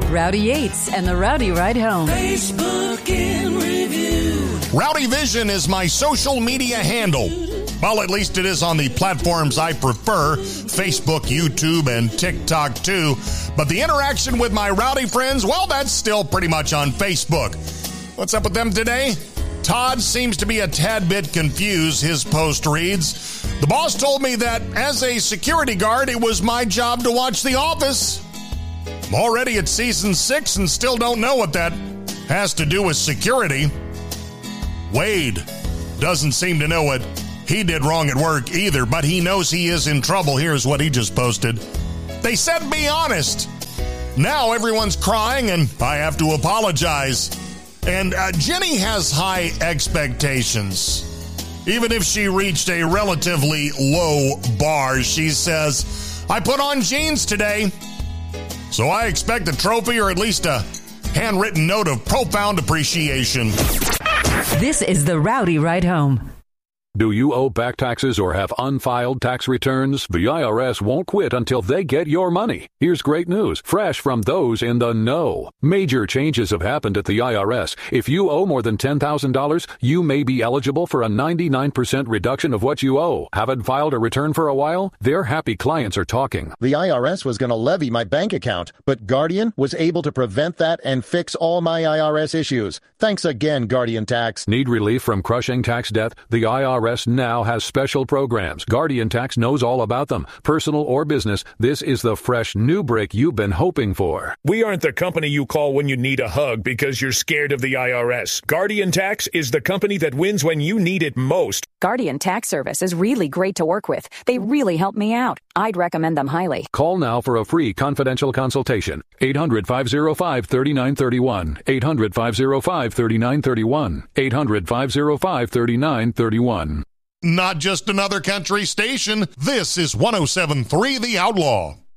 Rowdy Yates and the Rowdy Ride Home. Facebook in review. Rowdy Vision is my social media handle. Well, at least it is on the platforms I prefer, Facebook, YouTube, and TikTok too. But the interaction with my rowdy friends, well, that's still pretty much on Facebook. What's up with them today? Todd seems to be a tad bit confused. His post reads, "The boss told me that as a security guard, it was my job to watch The Office. I'm already at season 6 and still don't know what that has to do with security." Wade doesn't seem to know what he did wrong at work either, but he knows he is in trouble. Here's what he just posted. "They said be honest. Now everyone's crying and I have to apologize." And Jenny has high expectations. Even if she reached a relatively low bar, she says, "I put on jeans today, so I expect a trophy or at least a handwritten note of profound appreciation." This is the Rowdy Ride Home. Do you owe back taxes or have unfiled tax returns? The IRS won't quit until they get your money. Here's great news, fresh from those in the know. Major changes have happened at the IRS. If you owe more than $10,000, you may be eligible for a 99% reduction of what you owe. Haven't filed a return for a while? Their happy clients are talking. The IRS was going to levy my bank account, but Guardian was able to prevent that and fix all my IRS issues. Thanks again, Guardian Tax. Need relief from crushing tax debt? The IRS now has special programs. Guardian Tax knows all about them. Personal or business, this is the fresh new break you've been hoping for. We aren't the company you call when you need a hug because you're scared of the IRS. Guardian Tax is the company that wins when you need it most. Guardian Tax Service is really great to work with. They really help me out. I'd recommend them highly. Call now for a free confidential consultation. 800-505-3931. 800-505-3931. 800-505-3931. Not just another country station. This is 107.3 The Outlaw.